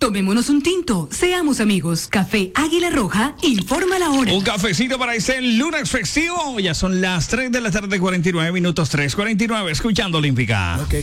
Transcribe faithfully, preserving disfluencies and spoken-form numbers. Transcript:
Tomémonos un tinto, seamos amigos. Café Águila Roja, informa la hora. Un cafecito para ese lunes festivo. Ya son las tres de la tarde, cuarenta y nueve minutos, tres cuarenta y nueve, escuchando Olímpica. Lo que